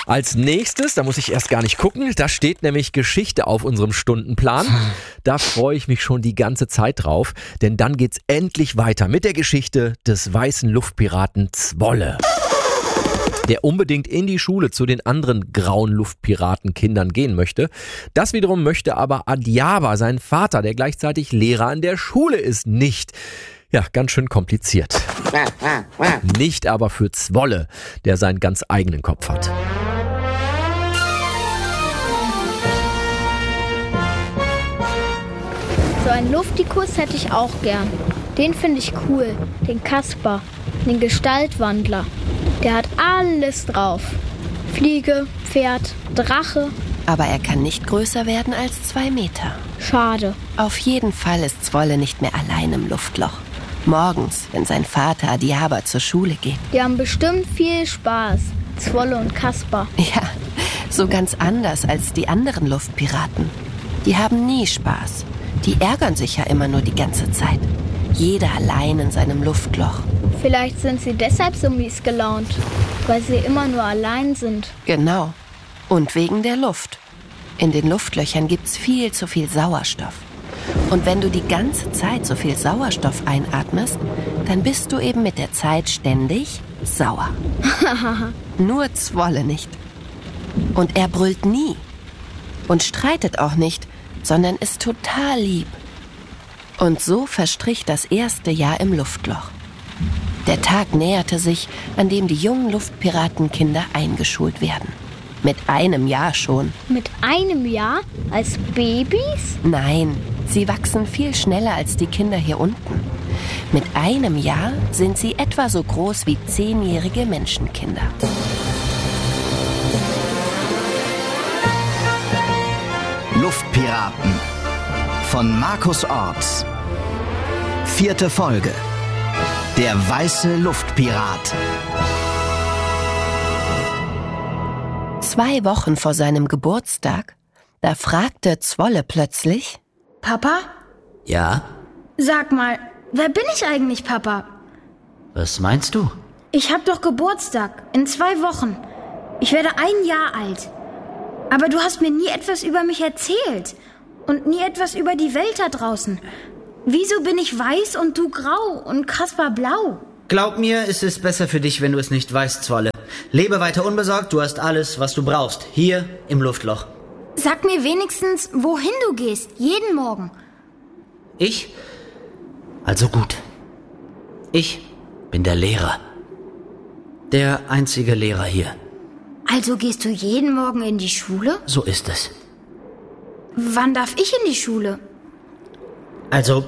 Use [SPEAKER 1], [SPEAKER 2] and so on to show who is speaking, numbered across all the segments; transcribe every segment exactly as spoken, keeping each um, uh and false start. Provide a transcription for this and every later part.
[SPEAKER 1] Als nächstes, da muss ich erst gar nicht gucken, da steht nämlich Geschichte auf unserem Stundenplan. Da freue ich mich schon die ganze Zeit drauf, denn dann geht's endlich weiter mit der Geschichte des weißen Luftpiraten Zwolle, der unbedingt in die Schule zu den anderen grauen Luftpiratenkindern gehen möchte. Das wiederum möchte aber Adiaba, sein Vater, der gleichzeitig Lehrer an der Schule ist, nicht. Ja, ganz schön kompliziert. Nicht aber für Zwolle, der seinen ganz eigenen Kopf hat.
[SPEAKER 2] So einen Luftikus hätte ich auch gern. Den finde ich cool. Den Kasper, den Gestaltwandler. Der hat alles drauf. Fliege, Pferd, Drache.
[SPEAKER 3] Aber er kann nicht größer werden als zwei Meter.
[SPEAKER 2] Schade.
[SPEAKER 3] Auf jeden Fall ist Zwolle nicht mehr allein im Luftloch. Morgens, wenn sein Vater Adiaba zur Schule geht.
[SPEAKER 2] Die haben bestimmt viel Spaß. Zwolle und Kasper.
[SPEAKER 3] Ja, so ganz anders als die anderen Luftpiraten. Die haben nie Spaß. Die ärgern sich ja immer nur die ganze Zeit. Jeder allein in seinem Luftloch.
[SPEAKER 2] Vielleicht sind sie deshalb so mies gelaunt, weil sie immer nur allein sind.
[SPEAKER 3] Genau. Und wegen der Luft. In den Luftlöchern gibt's viel zu viel Sauerstoff. Und wenn du die ganze Zeit so viel Sauerstoff einatmest, dann bist du eben mit der Zeit ständig sauer. Nur Zwolle nicht. Und er brüllt nie. Und streitet auch nicht, sondern ist total lieb. Und so verstrich das erste Jahr im Luftloch. Der Tag näherte sich, an dem die jungen Luftpiratenkinder eingeschult werden. Mit einem Jahr schon.
[SPEAKER 2] Mit einem Jahr? Als Babys?
[SPEAKER 3] Nein, sie wachsen viel schneller als die Kinder hier unten. Mit einem Jahr sind sie etwa so groß wie zehnjährige Menschenkinder.
[SPEAKER 4] Luftpiraten von Markus Orts. Vierte Folge. Der weiße Luftpirat.
[SPEAKER 3] Zwei Wochen vor seinem Geburtstag, da fragte Zwolle plötzlich:
[SPEAKER 5] Papa?
[SPEAKER 6] Ja?
[SPEAKER 5] Sag mal, wer bin ich eigentlich, Papa?
[SPEAKER 6] Was meinst du?
[SPEAKER 5] Ich hab doch Geburtstag, in zwei Wochen. Ich werde ein Jahr alt. Aber du hast mir nie etwas über mich erzählt. Und nie etwas über die Welt da draußen. Wieso bin ich weiß und du grau und Kasper blau?
[SPEAKER 6] Glaub mir, es ist besser für dich, wenn du es nicht weißt, Zwolle. Lebe weiter unbesorgt, du hast alles, was du brauchst. Hier im Luftloch.
[SPEAKER 5] Sag mir wenigstens, wohin du gehst, jeden Morgen.
[SPEAKER 6] Ich? Also gut. Ich bin der Lehrer. Der einzige Lehrer hier.
[SPEAKER 5] Also gehst du jeden Morgen in die Schule?
[SPEAKER 6] So ist es.
[SPEAKER 5] Wann darf ich in die Schule?
[SPEAKER 6] Also,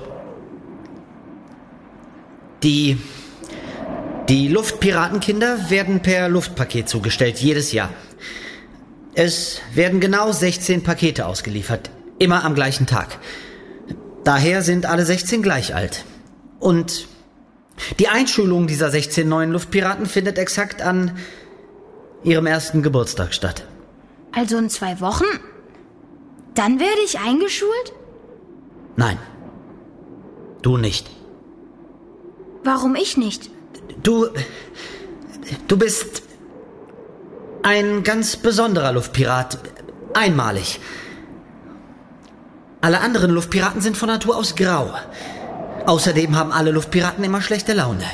[SPEAKER 6] die, die Luftpiratenkinder werden per Luftpaket zugestellt, jedes Jahr. Es werden genau sechzehn Pakete ausgeliefert, immer am gleichen Tag. Daher sind alle sechzehn gleich alt. Und die Einschulung dieser sechzehn neuen Luftpiraten findet exakt an ihrem ersten Geburtstag statt.
[SPEAKER 5] Also in zwei Wochen? Dann werde ich eingeschult?
[SPEAKER 6] Nein. Du nicht.
[SPEAKER 5] Warum ich nicht?
[SPEAKER 6] Du... Du bist ein ganz besonderer Luftpirat. Einmalig. Alle anderen Luftpiraten sind von Natur aus grau. Außerdem haben alle Luftpiraten immer schlechte Laune.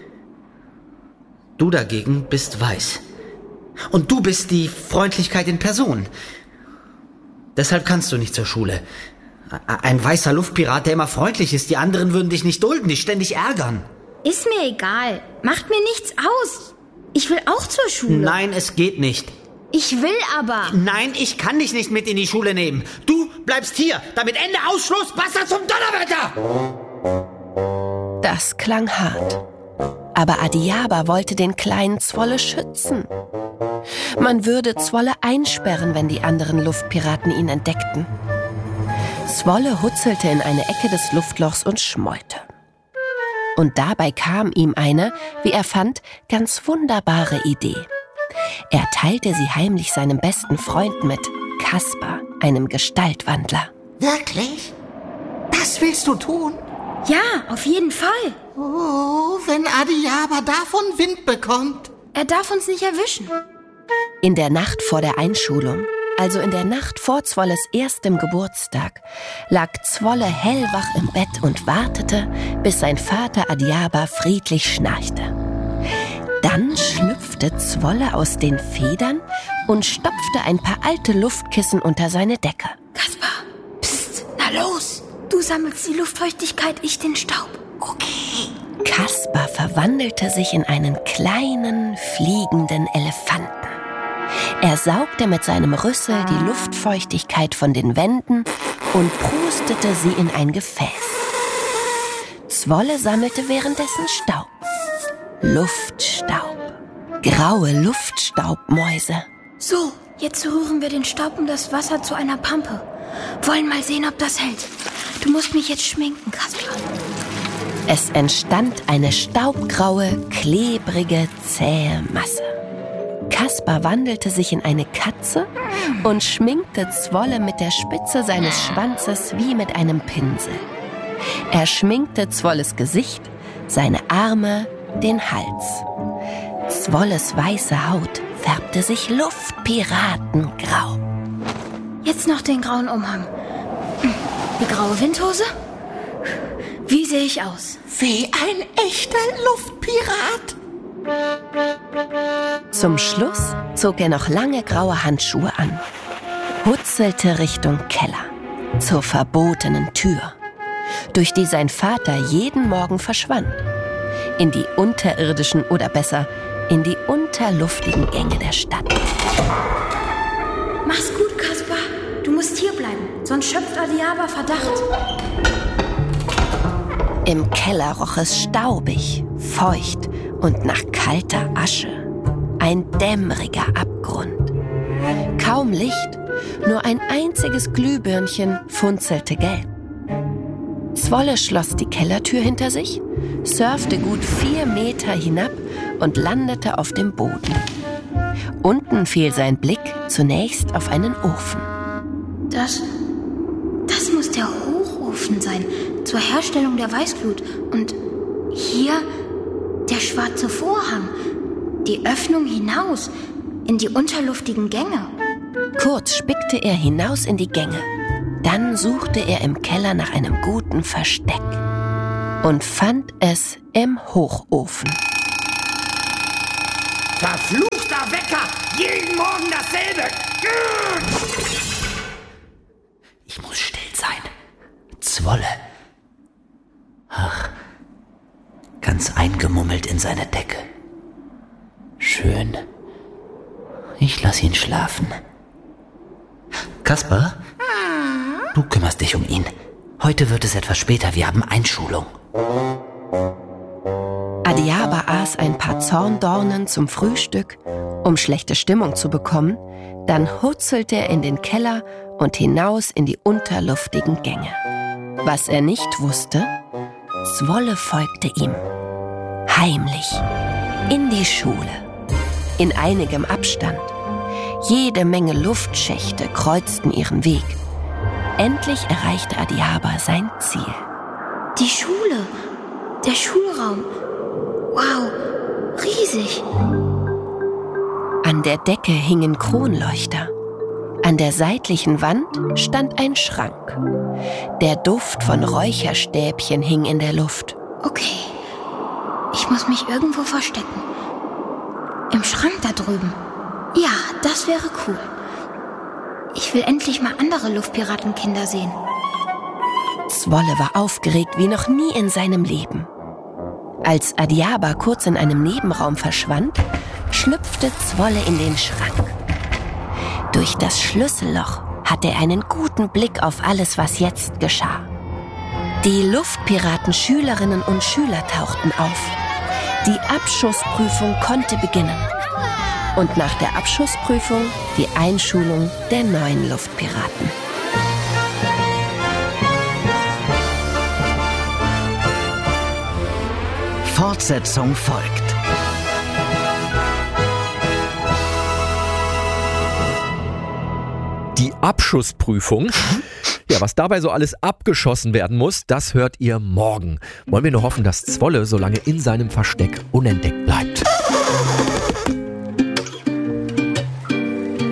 [SPEAKER 6] Du dagegen bist weiß. Und du bist die Freundlichkeit in Person. Deshalb kannst du nicht zur Schule. Ein weißer Luftpirat, der immer freundlich ist. Die anderen würden dich nicht dulden, dich ständig ärgern.
[SPEAKER 5] Ist mir egal. Macht mir nichts aus. Ich will auch zur Schule.
[SPEAKER 6] Nein, es geht nicht.
[SPEAKER 5] Ich will aber.
[SPEAKER 6] Nein, ich kann dich nicht mit in die Schule nehmen. Du bleibst hier. Damit Ende, Ausschluss, Basta zum Donnerwetter!
[SPEAKER 3] Das klang hart. Aber Adiaba wollte den kleinen Zwolle schützen. Man würde Zwolle einsperren, wenn die anderen Luftpiraten ihn entdeckten. Zwolle hutzelte in eine Ecke des Luftlochs und schmollte. Und dabei kam ihm eine, wie er fand, ganz wunderbare Idee. Er teilte sie heimlich seinem besten Freund mit, Kasper, einem Gestaltwandler.
[SPEAKER 7] Wirklich? Das willst du tun?
[SPEAKER 5] Ja, auf jeden Fall.
[SPEAKER 7] Oh, wenn Adiaba davon Wind bekommt.
[SPEAKER 5] Er darf uns nicht erwischen.
[SPEAKER 3] In der Nacht vor der Einschulung, also in der Nacht vor Zwolles erstem Geburtstag, lag Zwolle hellwach im Bett und wartete, bis sein Vater Adiaba friedlich schnarchte. Dann schlüpfte Zwolle aus den Federn und stopfte ein paar alte Luftkissen unter seine Decke.
[SPEAKER 5] Kaspar, psst, na los. Du sammelst die Luftfeuchtigkeit, ich den Staub. Okay.
[SPEAKER 3] Kaspar verwandelte sich in einen kleinen, fliegenden Elefanten. Er saugte mit seinem Rüssel die Luftfeuchtigkeit von den Wänden und prustete sie in ein Gefäß. Zwolle sammelte währenddessen Staub. Luftstaub. Graue Luftstaubmäuse.
[SPEAKER 5] So, jetzt rühren wir den Staub und das Wasser zu einer Pampe. Wollen mal sehen, ob das hält. Du musst mich jetzt schminken, Kaspar.
[SPEAKER 3] Es entstand eine staubgraue, klebrige, zähe Masse. Kaspar wandelte sich in eine Katze und schminkte Zwolle mit der Spitze seines Schwanzes wie mit einem Pinsel. Er schminkte Zwolles Gesicht, seine Arme, den Hals. Zwolles weiße Haut färbte sich Luftpiratengrau.
[SPEAKER 5] Jetzt noch den grauen Umhang. Die graue Windhose? Wie sehe ich aus?
[SPEAKER 7] Wie ein echter Luftpirat.
[SPEAKER 3] Zum Schluss zog er noch lange graue Handschuhe an, hutzelte Richtung Keller, zur verbotenen Tür, durch die sein Vater jeden Morgen verschwand, in die unterirdischen oder besser in die unterluftigen Gänge der Stadt.
[SPEAKER 5] Mach's gut, Kaspar. Du musst hier bleiben, sonst schöpft Adiaba Verdacht.
[SPEAKER 3] Im Keller roch es staubig, feucht und nach kalter Asche. Ein dämmeriger Abgrund. Kaum Licht, nur ein einziges Glühbirnchen funzelte gelb. Zwolle schloss die Kellertür hinter sich, surfte gut vier Meter hinab und landete auf dem Boden. Unten fiel sein Blick zunächst auf einen Ofen.
[SPEAKER 5] Das, das muss der Hochofen sein, zur Herstellung der Weißglut. Und hier der schwarze Vorhang, die Öffnung hinaus in die unterluftigen Gänge.
[SPEAKER 3] Kurz spickte er hinaus in die Gänge. Dann suchte er im Keller nach einem guten Versteck und fand es im Hochofen.
[SPEAKER 8] Verfluchter Wecker! Jeden Morgen dasselbe!
[SPEAKER 7] Ich muss still sein. Zwolle. Ach, ganz eingemummelt in seine Decke. Schön. Ich lass ihn schlafen. Kaspar, du kümmerst dich um ihn. Heute wird es etwas später, wir haben Einschulung.
[SPEAKER 3] Adiaba aß ein paar Zorndornen zum Frühstück, um schlechte Stimmung zu bekommen. Dann hurzelte er in den Keller und hinaus in die unterluftigen Gänge. Was er nicht wusste, Zwolle folgte ihm. Heimlich. In die Schule. In einigem Abstand. Jede Menge Luftschächte kreuzten ihren Weg. Endlich erreichte Adiaba sein Ziel.
[SPEAKER 5] Die Schule. Der Schulraum. Wow, riesig.
[SPEAKER 3] An der Decke hingen Kronleuchter. An der seitlichen Wand stand ein Schrank. Der Duft von Räucherstäbchen hing in der Luft.
[SPEAKER 5] Okay, ich muss mich irgendwo verstecken. Im Schrank da drüben. Ja, das wäre cool. Ich will endlich mal andere Luftpiratenkinder sehen.
[SPEAKER 3] Zwolle war aufgeregt wie noch nie in seinem Leben. Als Adiaba kurz in einem Nebenraum verschwand, schlüpfte Zwolle in den Schrank. Durch das Schlüsselloch hatte er einen guten Blick auf alles, was jetzt geschah. Die Luftpiraten-Schülerinnen und Schüler tauchten auf. Die Abschussprüfung konnte beginnen. Und nach der Abschussprüfung die Einschulung der neuen Luftpiraten.
[SPEAKER 4] Fortsetzung folgt.
[SPEAKER 1] Die Abschussprüfung. Ja, was dabei so alles abgeschossen werden muss, das hört ihr morgen. Wollen wir nur hoffen, dass Zwolle so lange in seinem Versteck unentdeckt bleibt.